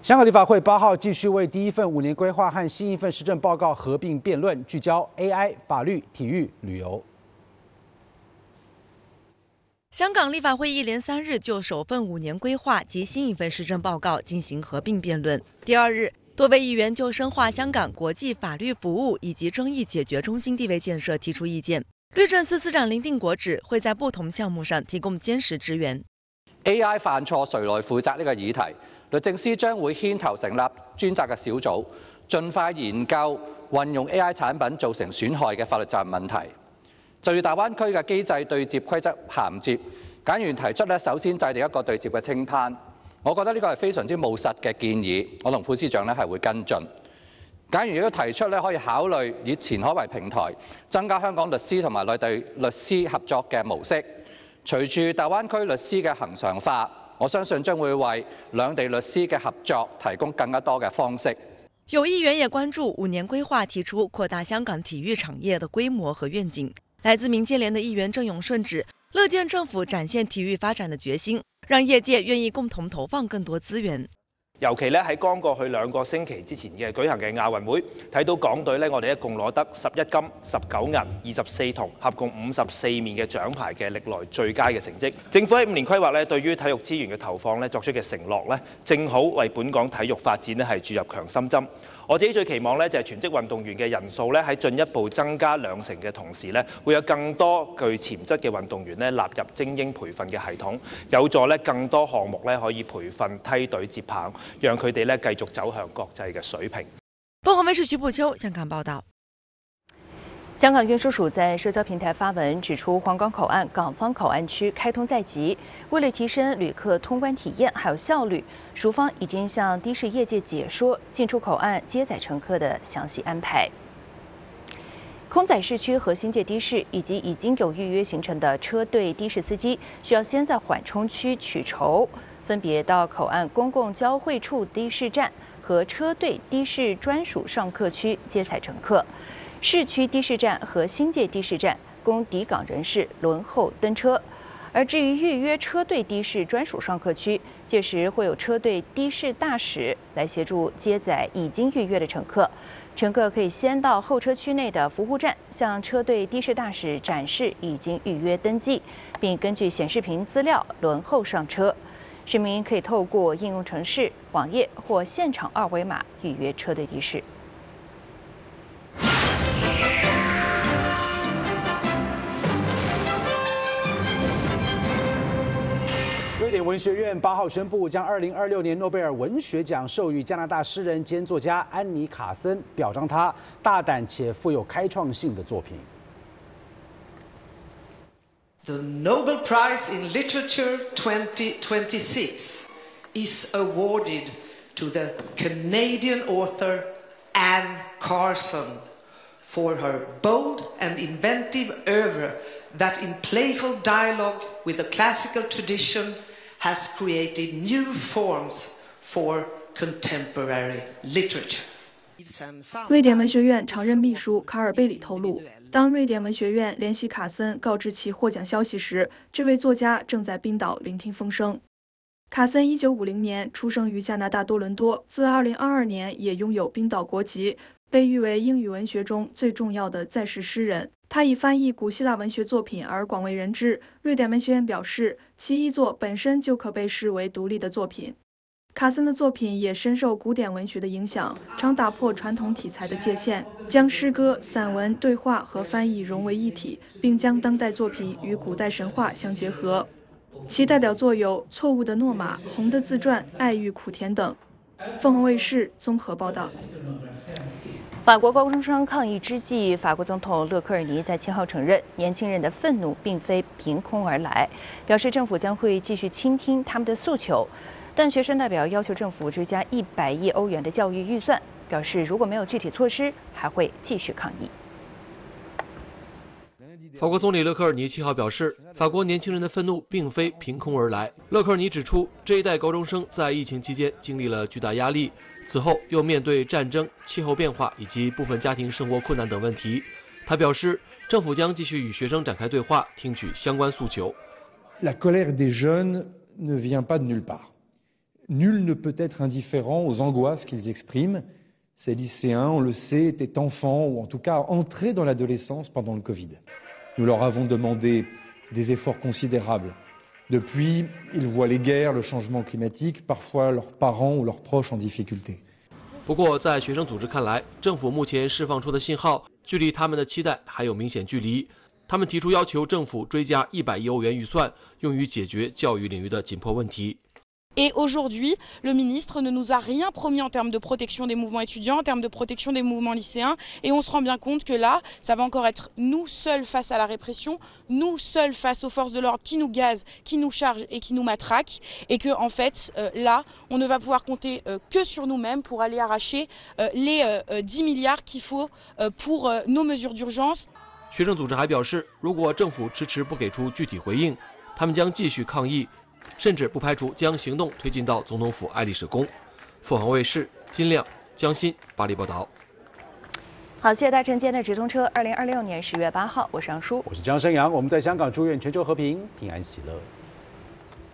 香港立法会8号继续为第一份5年规划和新一份施政报告合并辩论，聚焦 AI、法律、体育、旅游。 香港立法会一连3日就首份5年规划及新一份施政报告进行合并辩论。第2日，多位议员就深化香港国际法律服务以及争议解决中心地位建设提出意见。律政司司长林定国指，會在不同項目上提供堅實支援。 AI 犯錯誰來負責呢個議題，律政司將會牽頭成立專責嘅小組，盡快研究運用 AI 產品造成損害嘅法律責任問題。就住大灣區嘅機制對接規則銜接，簡員提出首先制定一個對接嘅清單，我覺得呢個係非常之務實嘅建議，我同副司長係會跟進。簡員亦都提出可以考慮以前海為平台，增加香港律師同埋內地律師合作嘅模式。隨住大灣區律師嘅恆常化，我相信將會為兩地律師嘅合作提供更加多嘅方式。 有議員也關注5年規劃提出擴大香港體育產業的規模和願景。來自民建聯的議員鄭永順指，樂見政府展現體育發展的決心，讓業界願意共同投放更多資源。 尤其咧喺剛過去2個星期之前嘅舉行嘅亞運會，睇到港隊咧，我哋一共攞得11金、19銀、24銅，合共54面嘅獎牌嘅歷來最佳嘅成績。政府喺5年規劃咧，對於體育資源嘅投放咧作出嘅承諾咧，正好為本港體育發展咧係注入強心針。我自己最期望咧就係全職運動員嘅人數咧喺進一步增加2成嘅同時咧，會有更多具潛質嘅運動員咧納入精英培訓嘅系統，有助咧更多項目咧可以培訓梯隊接棒，讓佢哋咧繼續走向國際嘅水平。 鳳凰衛視徐步秋香港報道。 香港運輸署在社交平台發文指出，皇崗口岸港方口岸區開通在即，為了提升旅客通關體驗還有效率，署方已經向的士業界解說進出口岸接載乘客的詳細安排。空載市區和新界的士以及已經有預約行程的車隊的士司機，需要先在緩衝區取籌，分別到口岸公共交匯處的士站和車隊的士專屬上客區接載乘客。市區的士站和新界的士站供抵港人士輪候登車，而至於預約車隊的士專屬上客區，屆時會有車隊的士大使來協助接載已經預約的乘客。乘客可以先到候車區內的服務站，向車隊的士大使展示已經預約登記，並根據顯示屏資料輪候上車。市民可以透過應用程式、網頁或現場2維碼預約車隊的士。 瑞典文學院8號宣布，將2026年諾貝爾文學獎授予加拿大詩人兼作家安妮·卡森，表彰他大膽且富有開創性的作品。 The Nobel Prize in Literature 2026 is awarded to the Canadian author Anne Carson for her bold and inventive oeuvre that in playful dialogue with the classical tradition has created new forms for contemporary literature. 瑞典文学院常任秘书卡尔贝里透露，当瑞典文学院联系卡森告知其获奖消息时，这位作家正在冰岛聆听风声。卡森1950年出生于加拿大多伦多，自2022年也拥有冰岛国籍，被誉为英语文学中最重要的在世诗人。他以翻译古希腊文学作品而广为人知。瑞典文学院表示，其译作本身就可被视为独立的作品。卡森的作品也深受古典文学的影响，常打破传统题材的界限，将诗歌、散文、对话和翻译融为一体，并将当代作品与古代神话相结合。其代表作有《错误的诺玛》、《红的自传》、《爱欲苦甜》等。凤凰卫视综合报道。 法国高中生抗议之际，法国总统勒克尔尼在7号承认，年轻人的愤怒并非凭空而来，表示政府将会继续倾听他们的诉求。但学生代表要求政府追加100亿欧元的教育预算，表示如果没有具体措施，还会继续抗议。 法国总理勒克尔尼7号表示，法国年轻人的愤怒并非凭空而来。勒克尔尼指出，这一代高中生在疫情期间经历了巨大压力，此后又面对战争、气候变化以及部分家庭生活困难等问题。他表示，政府将继续与学生展开对话，听取相关诉求。 La colère des jeunes ne vient pas de nulle part. Nul ne peut être indifférent aux angoisses qu'ils expriment. Ces lycéens, on le sait, étaient enfants ou en tout cas entrés dans l'adolescence pendant le Covid. Nous leur avons demandé des efforts considérables. Depuis, ils voient les guerres, le changement climatique, parfois leurs parents ou leurs proches en difficulté. 不过，在学生组织看来，政府目前释放出的信号距离他们的期待还有明显距离。他们提出要求政府追加100亿欧元预算，用于解决教育领域的紧迫问题。 Et aujourd'hui, le ministre ne nous a rien promis en termes de protection des mouvements étudiants, en termes de protection des mouvements lycéens. Et on se rend bien compte que là, ça va encore être nous seuls face à la répression, nous seuls face aux forces de l'ordre qui nous gazent, qui nous chargent et qui nous matraquent. Et que en fait, là, on ne va pouvoir compter que sur nous-mêmes pour aller arracher les 10 milliards qu'il faut pour nos mesures d'urgence. 学生组织还表示，如果政府迟迟不给出具体回应，他们将继续抗议。 甚至不排除将行动推进到总统府爱丽舍宫。凤凰卫视金亮、江欣巴黎报道。 好，谢谢大家今天的直通车。2026年10月8号，我是杨舒， 我是江生阳。我们在香港祝愿全球和平、平安喜乐。